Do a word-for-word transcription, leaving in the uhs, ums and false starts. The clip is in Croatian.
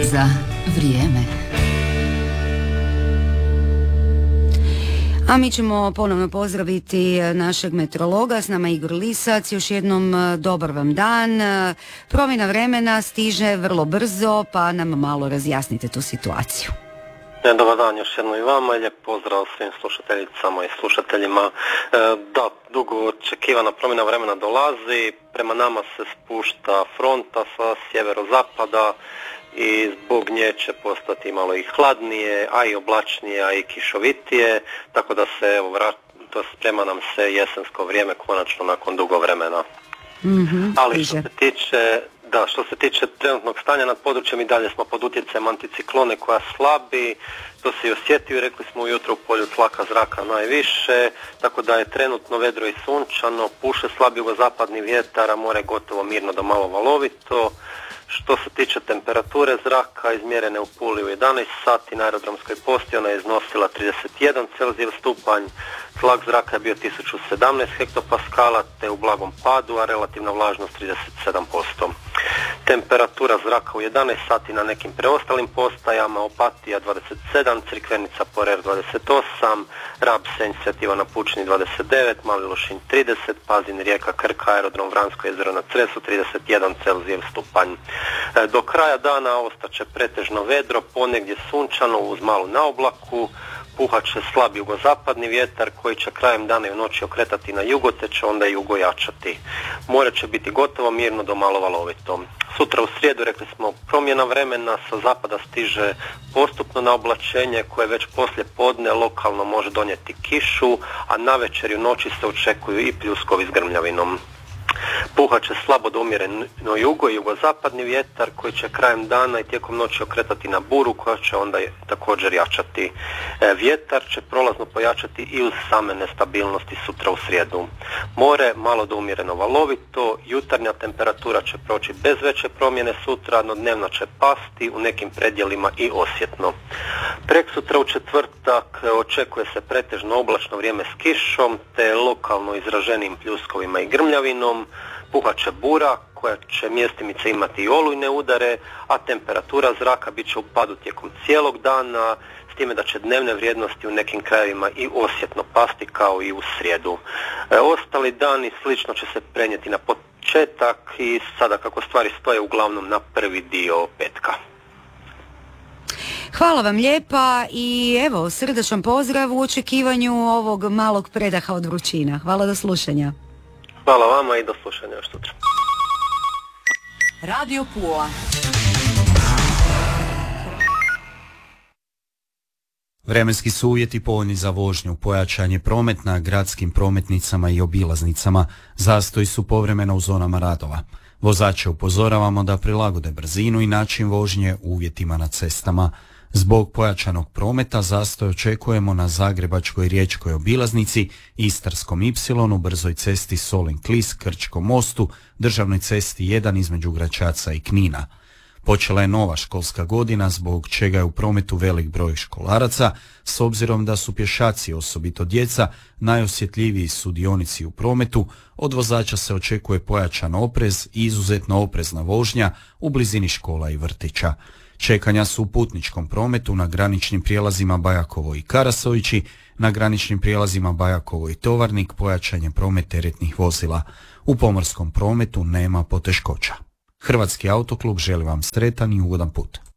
za vrijeme. A mi ćemo ponovno pozdraviti našeg meteorologa, s nama Igor Lisac. Još jednom dobar vam dan. Promjena vremena stiže vrlo brzo, pa nam malo razjasnite tu situaciju. Dobar dan još jedno i vama, lijep pozdrav svim slušateljicama i slušateljima. Da, dugo očekivana promjena vremena dolazi, prema nama se spušta fronta sa sjeverozapada i zbog nje će postati malo i hladnije, a i oblačnije, a i kišovitije, tako da se evo vrat, to sprema nam se jesensko vrijeme konačno nakon dugo vremena. Mm-hmm, Ali što se tiče Da, što se tiče trenutnog stanja nad područjem i dalje smo pod utjecajem anticiklone koja slabi, to se i osjetio, rekli smo ujutro u polju tlaka zraka najviše, tako da je trenutno vedro i sunčano, puše slab jugozapadni vjetar, a more gotovo mirno do malo valovito. Što se tiče temperature zraka, izmjerene u Puli u jedanaest sati, na aerodromskoj postaji ona je iznosila trideset jedan Celzijev stupanj, tlak zraka je bio tisuću sedamnaest hektopaskala te u blagom padu, a relativna vlažnost trideset sedam posto. Temperatura zraka u jedanaest sati na nekim preostalim postajama, Opatija dvadeset sedam, Crikvenica Porer dvadeset osam, Rab Senj Svetivana Pučni dvadeset devet, Mali Lošinj trideset, Pazin Rijeka Krka, aerodrom Vransko jezero na Cresu trideset jedan Celzijev stupanj. Do kraja dana ostaće pretežno vedro, ponegdje sunčano uz malu naoblaku, puhat će slab jugozapadni vjetar koji će krajem dana i u noći okretati na jugo, te će onda jugo jačati. More će biti gotovo mirno do malo valovito. Sutra u srijedu, rekli smo, promjena vremena, sa zapada stiže postupno na oblačenje koje već poslije podne lokalno može donijeti kišu, a navečer i u noći se očekuju i pljuskovi s grmljavinom. Puhat će slabo do umjereno jugo i jugozapadni vjetar koji će krajem dana i tijekom noći okretati na buru koja će onda također jačati. E, vjetar će prolazno pojačati i uz same nestabilnosti sutra u srijedu. More malo do umjereno valovito, jutarnja temperatura će proći bez veće promjene sutra, no dnevna će pasti u nekim predjelima i osjetno. Preksutra u četvrtak očekuje se pretežno oblačno vrijeme s kišom te lokalno izraženim pljuskovima i grmljavinom. Puhat će bura koja će mjestimice imati i olujne udare, a temperatura zraka bit će u padu tijekom cijelog dana, s time da će dnevne vrijednosti u nekim krajevima i osjetno pasti kao i u srijedu. E, ostali dani slično će se prenijeti na početak i sada kako stvari stoje uglavnom na prvi dio petka. Hvala vam lijepa i evo srdačan pozdrav u očekivanju ovog malog predaha od vrućina. Hvala, do slušanja. Hvala vama i do slušanja još sutra. Radio Pula. Vremenski su uvjeti povoljni za vožnju, pojačan je promet na gradskim prometnicama i obilaznicama, zastoji su povremeno u zonama radova. Vozače upozoravamo da prilagode brzinu i način vožnje uvjetima na cestama. Zbog pojačanog prometa zastoj očekujemo na Zagrebačkoj riječkoj obilaznici, Istarskom ipsilonu, brzoj cesti Solin-Klis, Krčkom mostu, državnoj cesti jedan između Gračaca i Knina. Počela je nova školska godina zbog čega je u prometu velik broj školaraca, s obzirom da su pješaci, osobito djeca, najosjetljiviji sudionici u prometu. Od vozača se očekuje pojačan oprez i izuzetno oprezna vožnja u blizini škola i vrtića. Čekanja su u putničkom prometu na graničnim prijelazima Bajakovo i Karasovići, na graničnim prijelazima Bajakovo i Tovarnik pojačan je promet teretnih vozila. U pomorskom prometu nema poteškoća. Hrvatski autoklub želi vam sretan i ugodan put.